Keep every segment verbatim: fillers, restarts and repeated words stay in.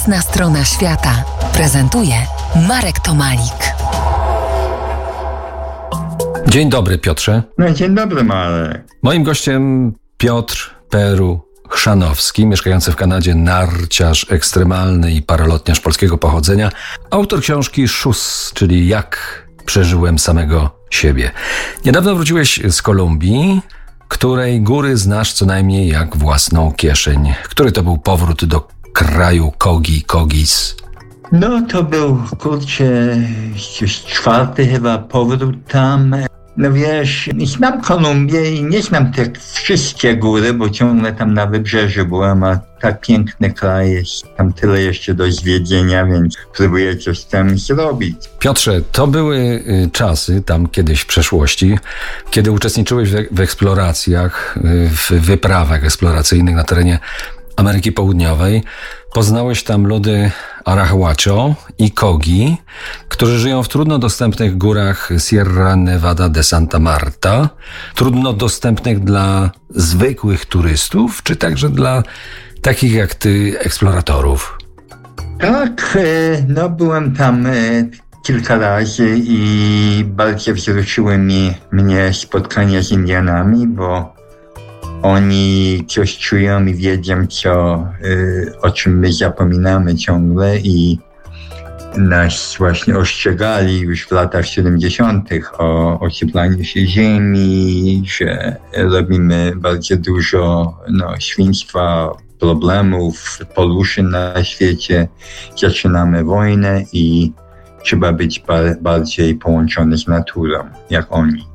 Jasna strona świata prezentuje Marek Tomalik. Dzień dobry, Piotrze. No, dzień dobry, Marek. Moim gościem Piotr Peru Chrzanowski, mieszkający w Kanadzie, narciarz ekstremalny i paralotniarz polskiego pochodzenia, autor książki Szus, czyli Jak przeżyłem samego siebie. Niedawno wróciłeś z Kolumbii, której góry znasz co najmniej jak własną kieszeń. Który to był powrót do kraju Kogi, Kogis? No, to był, kurczę, już czwarty chyba powrót tam. No wiesz, znam Kolumbię i nie znam te wszystkie góry, bo ciągle tam na wybrzeżu byłem, a tak piękny kraj jest, tam tyle jeszcze do zwiedzenia, więc próbuję coś tam zrobić. Piotrze, to były czasy tam kiedyś w przeszłości, kiedy uczestniczyłeś w, w eksploracjach, w wyprawach eksploracyjnych na terenie Ameryki Południowej. Poznałeś tam ludy Arahuacho i Kogi, którzy żyją w trudno dostępnych górach Sierra Nevada de Santa Marta, trudno dostępnych dla zwykłych turystów, czy także dla takich jak ty, eksploratorów? Tak, no byłem tam kilka razy i bardzo wzruszyły mi, mnie spotkania z Indianami, bo oni coś czują i wiedzą, co, y, o czym my zapominamy ciągle i nas właśnie ostrzegali już w latach siedemdziesiątych o ocieplaniu się ziemi, że robimy bardzo dużo no, świństwa, problemów, pollution na świecie, zaczynamy wojnę i trzeba być ba- bardziej połączony z naturą, jak oni.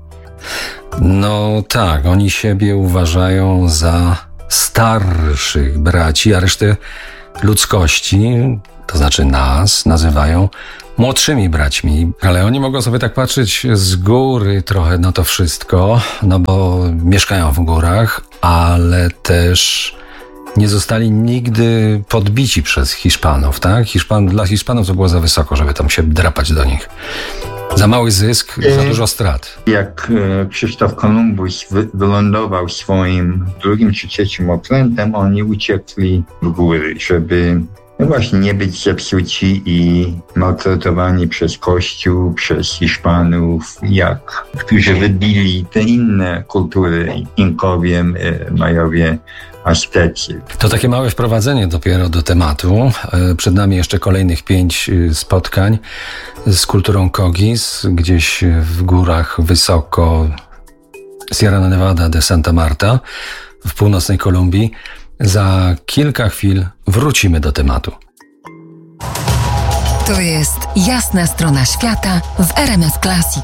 No tak, oni siebie uważają za starszych braci, a resztę ludzkości, to znaczy nas, nazywają młodszymi braćmi. Ale oni mogą sobie tak patrzeć z góry trochę na to wszystko, no bo mieszkają w górach, ale też nie zostali nigdy podbici przez Hiszpanów, tak? Hiszpan, dla Hiszpanów to było za wysoko, żeby tam się drapać do nich. Za mały zysk, za dużo strat. Jak Krzysztof Kolumbus wy- wylądował swoim drugim czy trzecim okrętem, oni uciekli w góry, żeby no właśnie nie być zepsuci i maltretowani przez Kościół, przez Hiszpanów, jak, którzy wybili te inne kultury, Inkowie, Majowie, Aztecy. To takie małe wprowadzenie dopiero do tematu. Przed nami jeszcze kolejnych pięć spotkań z kulturą Kogis, gdzieś w górach wysoko Sierra Nevada de Santa Marta w północnej Kolumbii. Za kilka chwil wrócimy do tematu. To jest Jasna strona świata w R M S Classic.